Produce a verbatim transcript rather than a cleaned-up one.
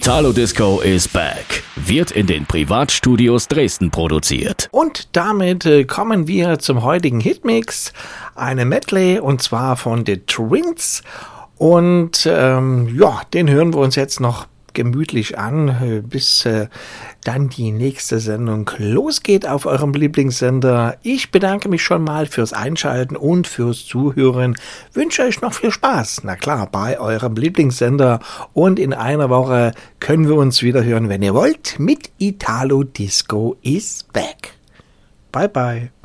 Italo Disco is back. Wird in den Privatstudios Dresden produziert. Und damit äh, kommen wir zum heutigen Hitmix. Eine Medley und zwar von The Twins. Und ähm, ja, den hören wir uns jetzt noch gemütlich an, bis äh, dann die nächste Sendung losgeht auf eurem Lieblingssender. Ich bedanke mich schon mal fürs Einschalten und fürs Zuhören. Wünsche euch noch viel Spaß, na klar, bei eurem Lieblingssender. Und in einer Woche können wir uns wieder hören, wenn ihr wollt, mit Italo Disco is back. Bye bye.